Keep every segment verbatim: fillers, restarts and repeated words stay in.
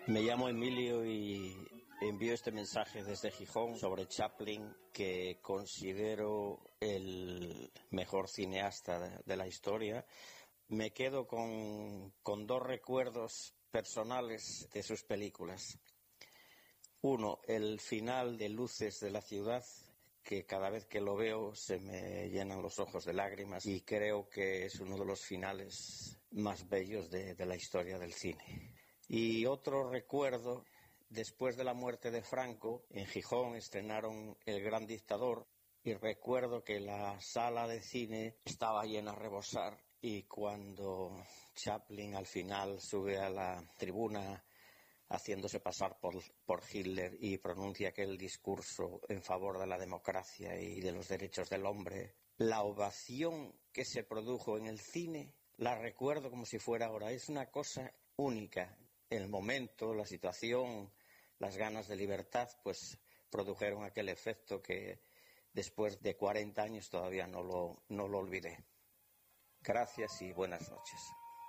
Me llamo Emilio y envío este mensaje desde Gijón sobre Chaplin, que considero el mejor cineasta de, de la historia. Me quedo con, con dos recuerdos personales de sus películas. Uno, el final de Luces de la ciudad, que cada vez que lo veo se me llenan los ojos de lágrimas y creo que es uno de los finales más bellos de, de la historia del cine. Y otro recuerdo, después de la muerte de Franco, en Gijón estrenaron El Gran Dictador y recuerdo que la sala de cine estaba llena a rebosar y cuando Chaplin al final sube a la tribuna haciéndose pasar por, por Hitler y pronuncia aquel discurso en favor de la democracia y de los derechos del hombre, la ovación que se produjo en el cine la recuerdo como si fuera ahora. Es una cosa única. El momento, la situación, las ganas de libertad, pues produjeron aquel efecto que después de cuarenta años todavía no lo, no lo olvidé. Gracias y buenas noches.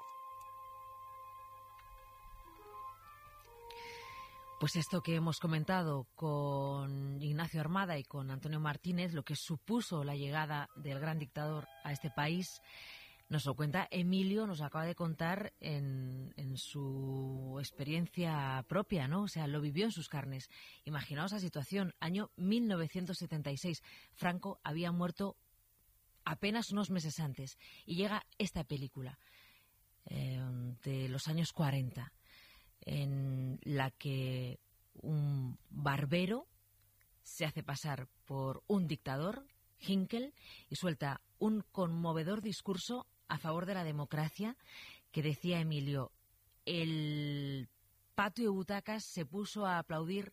Pues esto que hemos comentado con Ignacio Armada y con Antonio Martínez, lo que supuso la llegada del gran dictador a este país, nos lo cuenta Emilio, nos acaba de contar en, en su experiencia propia, ¿no? O sea, lo vivió en sus carnes. Imaginaos la situación, año mil novecientos setenta y seis. Franco había muerto apenas unos meses antes y llega esta película eh, de los años cuarenta, en la que un barbero se hace pasar por un dictador, Hinkel, y suelta un conmovedor discurso a favor de la democracia, que decía Emilio, el patio de butacas se puso a aplaudir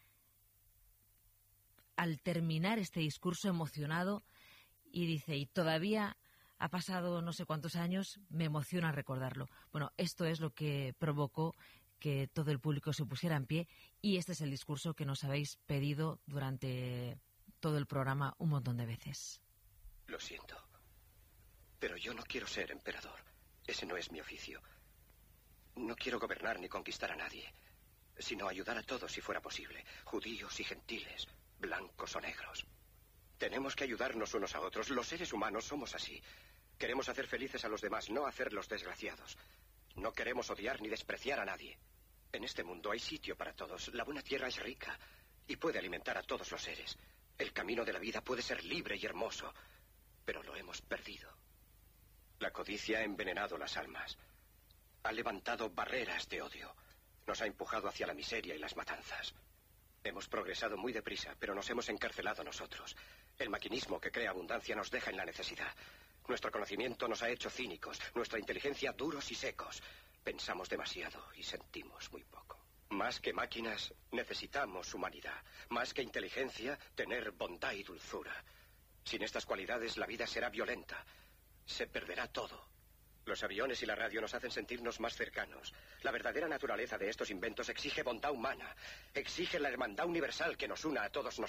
al terminar este discurso emocionado y dice, y todavía ha pasado no sé cuántos años, me emociona recordarlo. Bueno, esto es lo que provocó que todo el público se pusiera en pie y este es el discurso que nos habéis pedido durante todo el programa un montón de veces. Lo siento, pero yo no quiero ser emperador. Ese no es mi oficio. No quiero gobernar ni conquistar a nadie, sino ayudar a todos si fuera posible, judíos y gentiles, blancos o negros. Tenemos que ayudarnos unos a otros. Los seres humanos somos así. Queremos hacer felices a los demás, no hacerlos desgraciados. No queremos odiar ni despreciar a nadie. En este mundo hay sitio para todos. La buena tierra es rica y puede alimentar a todos los seres. El camino de la vida puede ser libre y hermoso, pero lo hemos perdido. La codicia ha envenenado las almas. Ha levantado barreras de odio. Nos ha empujado hacia la miseria y las matanzas. Hemos progresado muy deprisa, pero nos hemos encarcelado nosotros. El maquinismo que crea abundancia nos deja en la necesidad. Nuestro conocimiento nos ha hecho cínicos, nuestra inteligencia duros y secos. Pensamos demasiado y sentimos muy poco. Más que máquinas, necesitamos humanidad. Más que inteligencia, tener bondad y dulzura. Sin estas cualidades, la vida será violenta. Se perderá todo. Los aviones y la radio nos hacen sentirnos más cercanos. La verdadera naturaleza de estos inventos exige bondad humana. Exige la hermandad universal que nos una a todos nosotros.